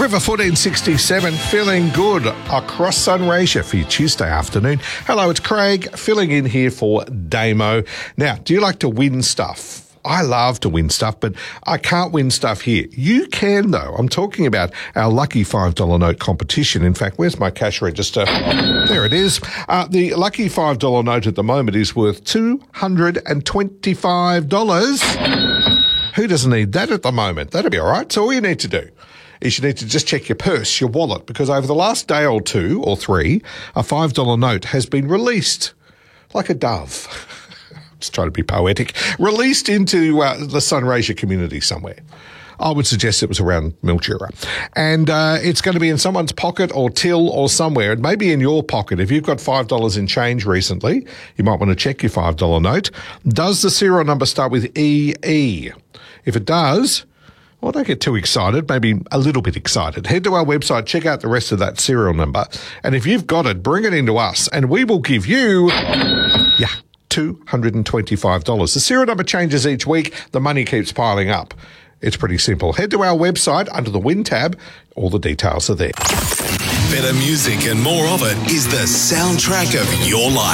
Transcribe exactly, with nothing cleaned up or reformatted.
River fourteen sixty-seven, feeling good across Sunraysia for your Tuesday afternoon. Hello, it's Craig, filling in here for Damo. Now, do you like to win stuff? I love to win stuff, but I can't win stuff here. You can, though. I'm talking about our lucky five dollar note competition. In fact, where's my cash register? There it is. Uh, the lucky five dollar note at the moment is worth two hundred twenty-five dollars. Who doesn't need that at the moment? That'll be all right. So all you need to do is you need to just check your purse, your wallet, because over the last day or two or three, a five dollar note has been released like a dove. Just trying to be poetic, released into uh, the Sunraysia community somewhere. I would suggest it was around Mildura. And uh, it's going to be in someone's pocket or till or somewhere. It may be in your pocket. If you've got five dollars in change recently, you might want to check your five dollar note. Does the serial number start with E E? If it does, well, don't get too excited, maybe a little bit excited. Head to our website, check out the rest of that serial number. And if you've got it, bring it into us and we will give you, yeah, two hundred twenty-five dollars. The serial number changes each week. The money keeps piling up. It's pretty simple. Head to our website under the Win tab. All the details are there. Better music and more of it is the soundtrack of your life.